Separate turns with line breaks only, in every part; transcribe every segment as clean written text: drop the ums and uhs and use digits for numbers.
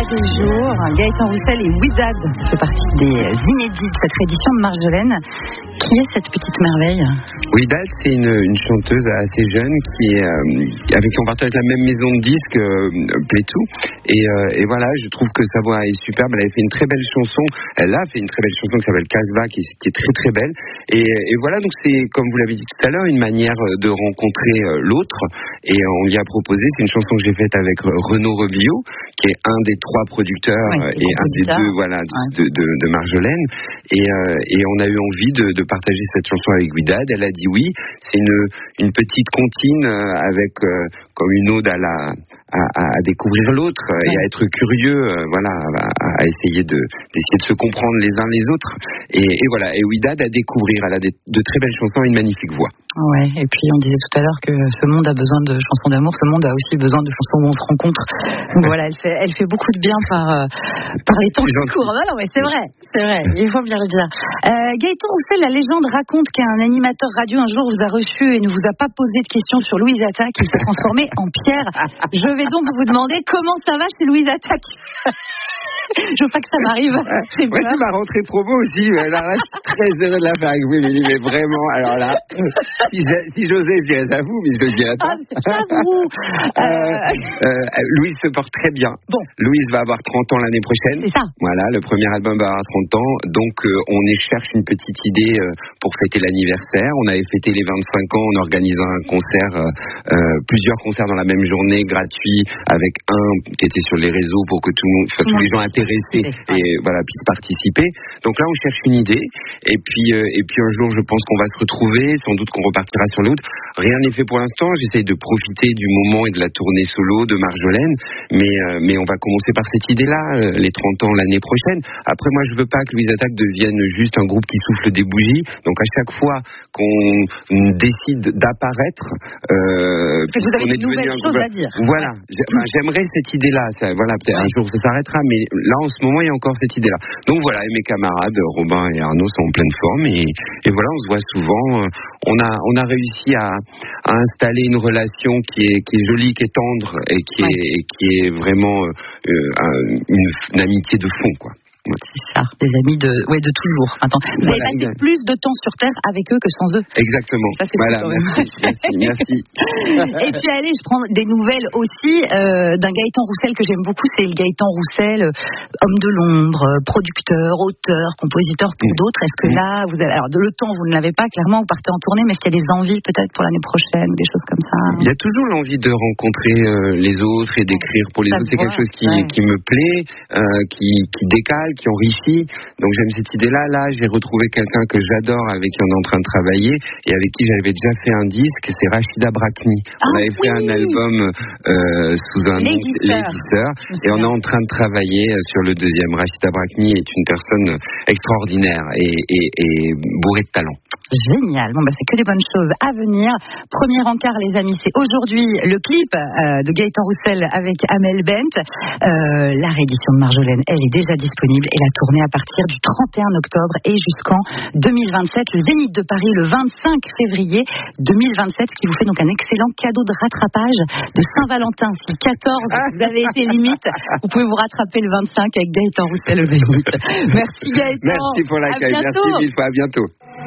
a des jours. Gaëtan Roussel et Wizard fait partie des inédits de cette édition de Marjolaine. Qui est cette petite merveille?
Wizard, c'est une chanteuse assez jeune avec qui on partage la même maison de disques, Playtoo. Et voilà, je trouve que sa voix est superbe. Elle a fait une très belle chanson. Elle a fait une très belle chanson qui s'appelle Casbah, qui est très très belle. Et voilà, donc c'est, comme vous l'avez dit tout à l'heure, une manière de rencontrer l'autre. Et on lui a proposé, c'est une chanson que j'ai faite avec Renaud Rebillot, qui est un des 3 producteurs et un des 2 de Marjolaine. Et on a eu envie de partager cette chanson avec Wydad. Elle a dit oui. C'est une petite comptine avec comme une ode à découvrir l'autre et à être curieux, à essayer de se comprendre les uns les autres. Et voilà. Et Wydad à découvrir. Elle a de très belles chansons et une magnifique voix.
Ouais. Et puis on disait tout à l'heure que ce monde a besoin de chansons d'amour. Ce monde a aussi besoin de chansons où on se rencontre. Donc voilà, elle fait beaucoup de bien par les temps qui courent. Non, mais c'est vrai. Il faut bien le dire. Gaëtan Roussel, la légende raconte qu'un animateur radio un jour vous a reçu et ne vous a pas posé de questions sur Louise Attaque. Il s'est transformé en pierre. Je vais donc vous demander comment ça va chez Louise Attaque. Je veux pas que ça m'arrive.
C'est ma rentrée promo aussi. Alors là, je suis très heureux de la faire avec vous, Émilie, mais vraiment, alors là, si j'osais, je dirais ça à vous, mais je le dirais pas.
J'avoue.
Louise se porte très bien.
Bon.
Louise va avoir 30 ans l'année prochaine.
C'est ça.
Voilà, le premier album va avoir 30 ans. Donc, on cherche une petite idée pour fêter l'anniversaire. On avait fêté les 25 ans en organisant un concert, plusieurs concerts dans la même journée, gratuits, avec un qui était sur les réseaux pour que tous les gens intéressés puissent participer. Donc là, on cherche une idée. Et puis un jour, je pense qu'on va se retrouver. Sans doute qu'on repartira sur l'autre. Rien n'est fait pour l'instant. J'essaye de profiter du moment et de la tournée solo de Marjolaine. Mais on va commencer par cette idée-là, les 30 ans l'année prochaine. Après, moi, je veux pas que Louise Attaque devienne juste un groupe qui souffle des bougies. Donc à chaque fois qu'on décide d'apparaître,
vous avez de nouvelles choses à dire.
Voilà. J'aimerais cette idée-là. Voilà, peut-être un jour ça s'arrêtera, mais là en ce moment il y a encore cette idée-là. Donc voilà, et mes camarades Robin et Arnaud sont en pleine forme et voilà, on se voit souvent. On a réussi à installer une relation qui est jolie, qui est tendre et qui est vraiment une amitié de fond, quoi.
C'est ça, des amis de toujours. Attends, vous avez passé plus de temps sur Terre avec eux que sans eux.
Exactement.
Ça,
Merci.
Et puis allez, je prends des nouvelles aussi d'un Gaëtan Roussel que j'aime beaucoup. C'est le Gaëtan Roussel, homme de l'ombre, producteur, auteur, compositeur pour d'autres. Est-ce que là, alors le temps vous ne l'avez pas, clairement, vous partez en tournée, mais est-ce qu'il y a des envies peut-être pour l'année prochaine ou des choses comme ça?
Il y a toujours l'envie de rencontrer les autres et d'écrire pour les autres. C'est quelque chose qui me plaît, qui décale, qui enrichit. Donc j'aime cette idée-là. Là, j'ai retrouvé quelqu'un que j'adore, avec qui on est en train de travailler et avec qui j'avais déjà fait un disque. C'est Rachida Brakni. On avait fait un album sous un nom, Lady Sir, et on est en train de travailler sur le deuxième. Rachida Brakni est une personne extraordinaire et bourrée de talent.
Génial. Bon, c'est que des bonnes choses à venir. Premier encart, les amis, c'est aujourd'hui le clip de Gaëtan Roussel avec Amel Bent. La réédition de Marjolaine, elle est déjà disponible et la tournée à partir du 31 octobre et jusqu'en 2027. Le Zénith de Paris le 25 février 2027, qui vous fait donc un excellent cadeau de rattrapage de Saint-Valentin. Si le 14, vous avez été limite, vous pouvez vous rattraper le 25 avec Gaëtan Roussel au Zénith. Merci Gaëtan.
Merci pour l'accueil. Merci mille fois. À bientôt.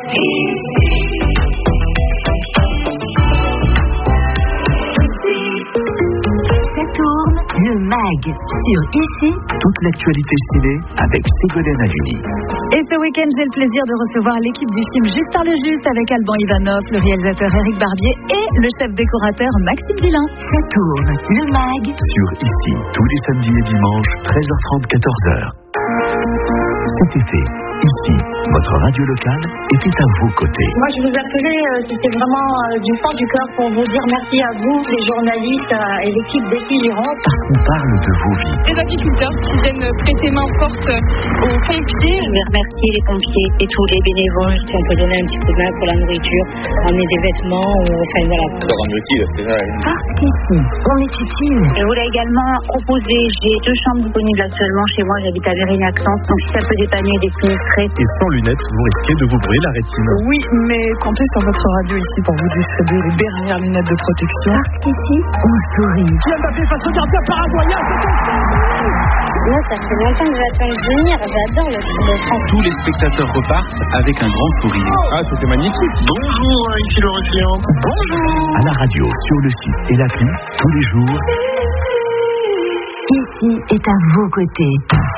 Ça tourne, le MAG sur Ici.
Toute l'actualité ciné avec Ségolène Halimi.
Et ce week-end, j'ai le plaisir de recevoir l'équipe du film Justin le Juste avec Alban Ivanov, le réalisateur Éric Barbier et le chef décorateur Maxime Villain.
Ça tourne, le MAG
sur Ici, tous les samedis et dimanches, 13h30, 14h. Cet été, Ici, votre radio locale était à vos côtés.
Moi, je vous appelais, c'était vraiment du fond du cœur pour vous dire merci à vous, les journalistes et l'équipe d'Ici Gironde.
Parce qu'on parle de vos vies.
Les agriculteurs qui viennent prêter main forte aux pompiers.
Je vais remercier les pompiers et tous les bénévoles qui ont pu donner un petit coup de main pour la nourriture, emmener des vêtements, enfin voilà.
Ça rend utile, c'est vrai.
Parce qu'ici, on est utile.
Je voulais également proposer, j'ai 2 chambres disponibles actuellement chez moi, j'habite à Vérignac-Centre, donc si ça peut dépanner des sinistrés.
Et sans lunettes, vous risquez de vous brûler la rétine.
Oui, mais comptez sur votre radio ici pour vous distribuer les dernières lunettes de protection.
Parce qu'ici, on sourit.
Kylian Mbappé face au gardien paraguayen, c'est
Moi, ça fait longtemps que j'attends de venir. J'adore le Tour de France.
Tous les spectateurs repartent avec un grand sourire.
Ah, c'était magnifique.
Bonjour, ici l'Oriféant. Bonjour.
À la radio, sur le site et l'appli, tous les jours.
Ici est à vos côtés.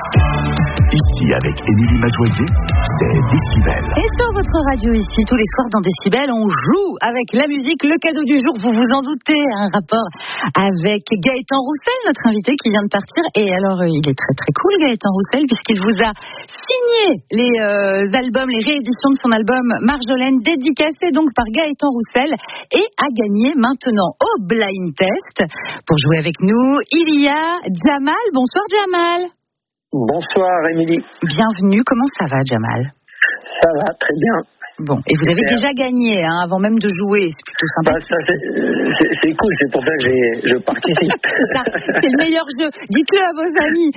Ici, avec Émilie Mazoyer, c'est Décibel.
Et sur votre radio ici, tous les soirs dans Décibel, on joue avec la musique. Le cadeau du jour, vous vous en doutez, un rapport avec Gaëtan Roussel, notre invité qui vient de partir. Et alors, il est très très cool, Gaëtan Roussel, puisqu'il vous a signé les albums, les rééditions de son album Marjolaine, dédicacé donc par Gaëtan Roussel, et a gagné maintenant au Blind Test. Pour jouer avec nous, il y a Jamal. Bonsoir Jamal.
Bonsoir, Émilie.
Bienvenue, comment ça va Jamal?
Ça va, très bien.
Bon, et vous avez déjà gagné, hein, avant même de jouer, c'est plutôt sympa.
Bah, ça, c'est cool, c'est pour ça que je participe.
C'est le meilleur jeu, dites-le à vos amis.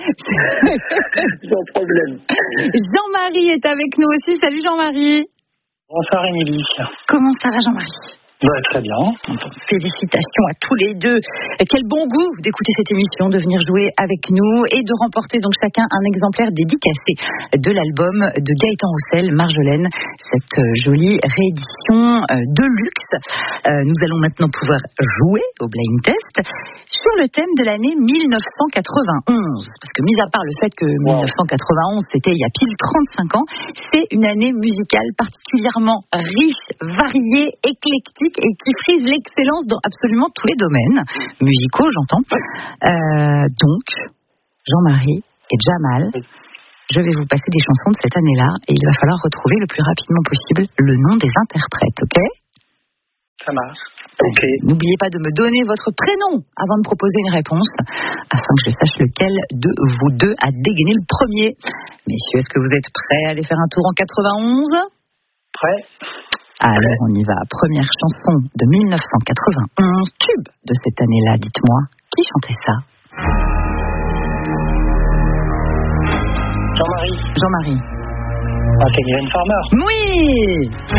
Sans problème.
Jean-Marie est avec nous aussi, salut Jean-Marie.
Bonsoir, Émilie.
Comment ça va Jean-Marie?
Très bien.
Félicitations à tous les deux. Quel bon goût d'écouter cette émission, de venir jouer avec nous et de remporter donc chacun un exemplaire dédicacé de l'album de Gaëtan Roussel, Marjolaine, cette jolie réédition de luxe. Nous allons maintenant pouvoir jouer au Blind Test sur le thème de l'année 1991. Parce que mis à part le fait que 1991 c'était il y a pile 35 ans, c'est une année musicale particulièrement riche, variée, éclectique, et qui frise l'excellence dans absolument tous les domaines musicaux, j'entends. Donc, Jean-Marie et Jamal, je vais vous passer des chansons de cette année-là et il va falloir retrouver le plus rapidement possible le nom des interprètes, ok?
Ça marche. Ok.
N'oubliez pas de me donner votre prénom avant de proposer une réponse, afin que je sache lequel de vous deux a dégainé le premier. Messieurs, est-ce que vous êtes prêts à aller faire un tour en 91?
Prêt?
Alors, on y va. Première chanson de 1991, tube de cette année-là. Dites-moi, qui chantait ça?
Jean-Marie.
Jean-Marie.
Ah, c'est Mylène Farmer.
Oui!